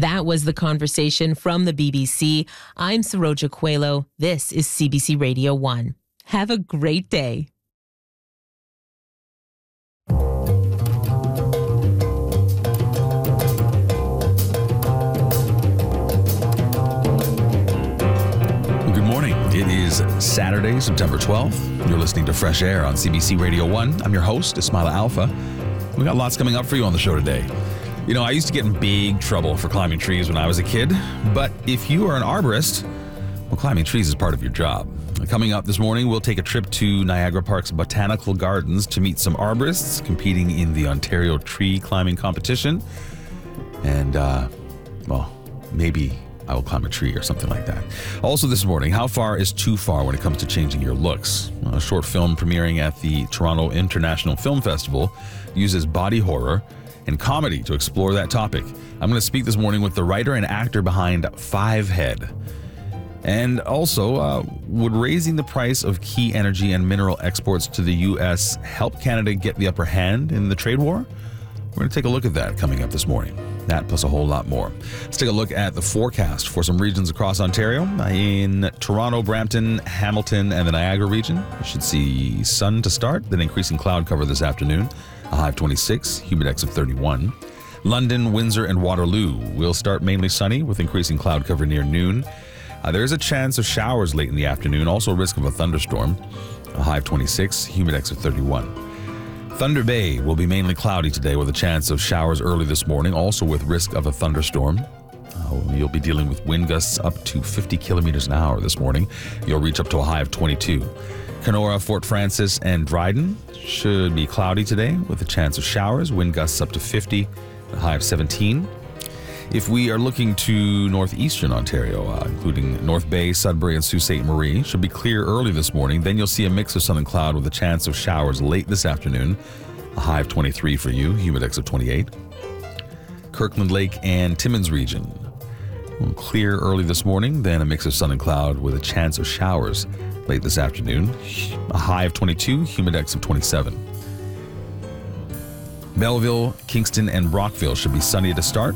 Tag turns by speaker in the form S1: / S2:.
S1: That was the conversation from the BBC. I'm Saroja Coelho. This is CBC Radio 1. Have a great day.
S2: It is Saturday, September 12th. You're listening to Fresh Air on CBC Radio 1. I'm your host, Ismaila Alfa. We got lots coming up for you on the show today. You know, I used to get in big trouble for climbing trees when I was a kid, but if you are an arborist, well, climbing trees is part of your job. Coming up this morning, we'll take a trip to Niagara Park's Botanical Gardens to meet some arborists competing in the Ontario Tree Climbing Competition. And, well, maybe I will climb a tree or something like that. Also this morning, how far is too far when it comes to changing your looks? A short film premiering at the Toronto International Film Festival uses body horror and comedy to explore that topic. I'm going to speak this morning with the writer and actor behind Fivehead. And also, would raising the price of key energy and mineral exports to the U.S. help Canada get the upper hand in the trade war? We're going to take a look at that coming up this morning. That plus a whole lot more. Let's take a look at the forecast for some regions across Ontario. In Toronto, Brampton, Hamilton, and the Niagara region, you should see sun to start, then increasing cloud cover this afternoon. A high of 26, humidex of 31. London, Windsor, and Waterloo will start mainly sunny with increasing cloud cover near noon. There is a chance of showers late in the afternoon, also risk of a thunderstorm. A high of 26, humidex of 31. Thunder Bay will be mainly cloudy today with a chance of showers early this morning, also with risk of a thunderstorm. You'll be dealing with wind gusts up to 50 kilometers an hour this morning. You'll reach up to a high of 22. Kenora, Fort Francis, and Dryden should be cloudy today with a chance of showers, wind gusts up to 50, a high of 17. If we are looking to northeastern Ontario, including North Bay, Sudbury, and Sault Ste. Marie, should be clear early this morning. Then you'll see a mix of sun and cloud with a chance of showers late this afternoon. A high of 23 for you, humidex of 28. Kirkland Lake and Timmins region. Clear early this morning, then a mix of sun and cloud with a chance of showers late this afternoon. A high of 22, humidex of 27. Belleville, Kingston, and Brockville should be sunny to start.